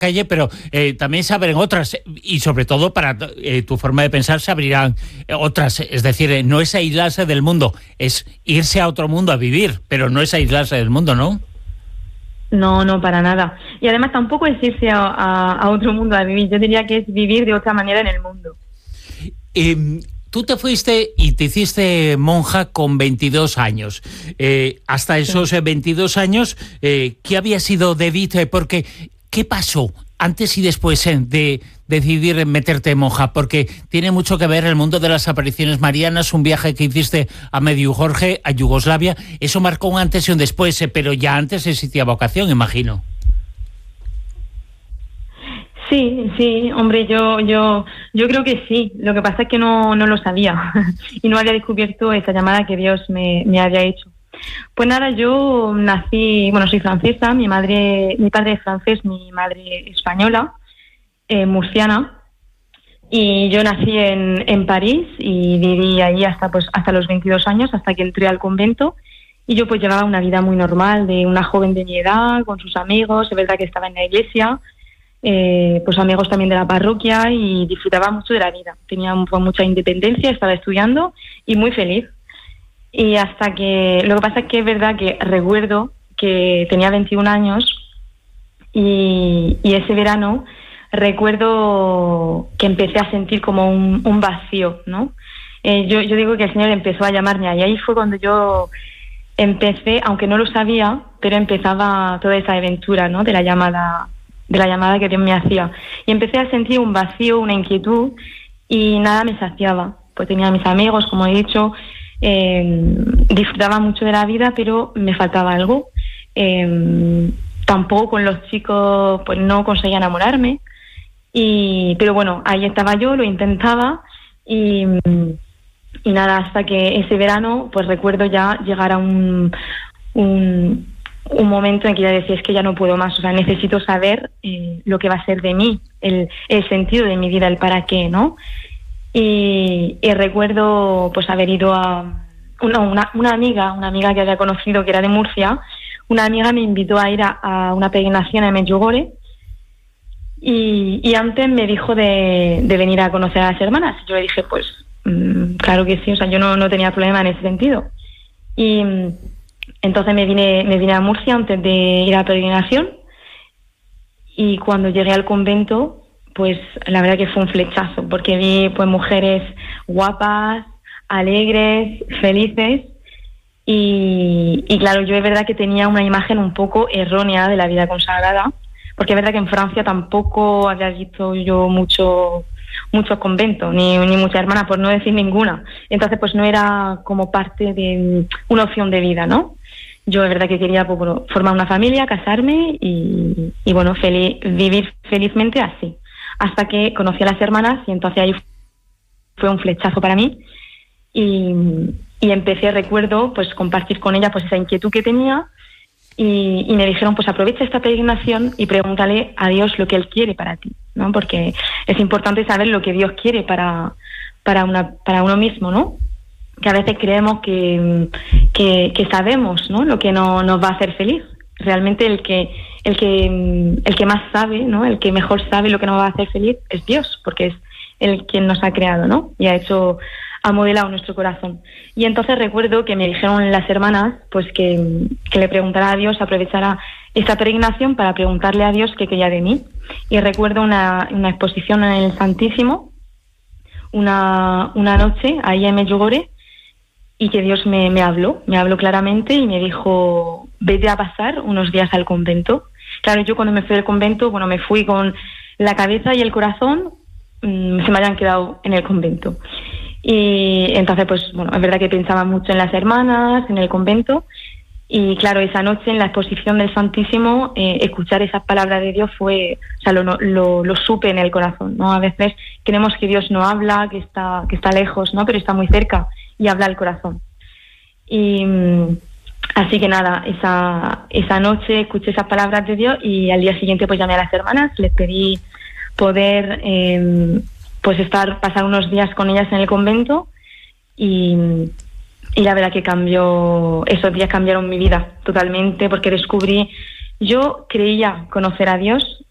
calle, pero también se abren otras, y sobre todo para tu forma de pensar se abrirán otras. Es decir, no es aislarse del mundo, es irse a otro mundo a vivir, pero no es aislarse del mundo, ¿no? No, no, para nada. Y además tampoco es irse a otro mundo a vivir. Yo diría que es vivir de otra manera en el mundo. Tú te fuiste y te hiciste monja con 22 años. Hasta esos 22 años, ¿qué había sido de Edith? Porque, ¿qué pasó antes y después de decidir meterte monja? Porque tiene mucho que ver el mundo de las apariciones marianas, un viaje que hiciste a Medjugorje, a Yugoslavia. Eso marcó un antes y un después, pero ya antes existía vocación, imagino. Sí, hombre, yo creo que sí. Lo que pasa es que no lo sabía y no había descubierto esa llamada que Dios me había hecho. Pues nada, yo nací, soy francesa, mi padre es francés, mi madre española, murciana, y yo nací en París y viví ahí hasta los 22 años, hasta que entré al convento. Y yo pues llevaba una vida muy normal de una joven de mi edad, con sus amigos. Es verdad que estaba en la iglesia, pues amigos también de la parroquia, y disfrutaba mucho de la vida. Tenía mucha independencia, estaba estudiando y muy feliz. Y hasta que... Lo que pasa es que es verdad que recuerdo que tenía 21 años y ese verano recuerdo que empecé a sentir como un vacío, ¿no? Yo digo que el Señor empezó a llamarme, y ahí fue cuando yo empecé, aunque no lo sabía, pero empezaba toda esa aventura, ¿no? De la llamada que Dios me hacía. Y empecé a sentir un vacío, una inquietud, y nada me saciaba. Pues tenía a mis amigos, como he dicho, disfrutaba mucho de la vida, pero me faltaba algo. Tampoco con los chicos pues no conseguía enamorarme, pero bueno, ahí estaba yo, lo intentaba, y nada, hasta que ese verano pues recuerdo ya llegar a un momento en que ya decía, es que ya no puedo más, o sea, necesito saber lo que va a ser de mí, el sentido de mi vida, el para qué, ¿no? Y recuerdo pues haber ido a una amiga que había conocido, que era de Murcia. Una amiga me invitó a ir a una peregrinación a Medjugorje, y antes me dijo de venir a conocer a las hermanas. Yo le dije, pues claro que sí, o sea, yo no tenía problema en ese sentido. Y entonces me vine a Murcia antes de ir a la peregrinación, y cuando llegué al convento, pues la verdad que fue un flechazo, porque vi pues mujeres guapas, alegres, felices, y claro, yo es verdad que tenía una imagen un poco errónea de la vida consagrada, porque es verdad que en Francia tampoco había visto yo muchos conventos, ni muchas hermanas, por no decir ninguna. Entonces pues no era como parte de una opción de vida, ¿no? Yo es verdad que quería pues, formar una familia, casarme y bueno, vivir felizmente así. Hasta que conocí a las hermanas, y entonces ahí fue un flechazo para mí, y empecé, recuerdo, pues compartir con ellas pues esa inquietud que tenía, y me dijeron, pues aprovecha esta peregrinación y pregúntale a Dios lo que Él quiere para ti, ¿no? Porque es importante saber lo que Dios quiere para uno mismo, ¿no? Que a veces creemos que sabemos, ¿no? Lo que nos va a hacer feliz. Realmente el que más sabe, ¿no? El que mejor sabe lo que nos va a hacer feliz es Dios, porque es Él quien nos ha creado, ¿no? Y ha modelado nuestro corazón. Y entonces recuerdo que me dijeron las hermanas pues que le preguntara a Dios, aprovechara esta peregrinación para preguntarle a Dios qué quería de mí. Y recuerdo una exposición en el Santísimo, una noche ahí en Medjugorje, y que Dios me habló claramente y me dijo, vete a pasar unos días al convento. Claro, yo cuando me fui del convento, me fui con la cabeza y el corazón se me habían quedado en el convento. Y entonces, pues, es verdad que pensaba mucho en las hermanas, en el convento, y claro, esa noche en la exposición del Santísimo, escuchar esas palabras de Dios fue, o sea, lo supe en el corazón, ¿no? A veces creemos que Dios no habla, que está lejos, ¿no? Pero está muy cerca y habla al corazón. Y así que nada, esa noche escuché esas palabras de Dios, y al día siguiente pues llamé a las hermanas, les pedí poder pues pasar unos días con ellas en el convento, y la verdad que esos días cambiaron mi vida totalmente, porque yo creía conocer a Dios,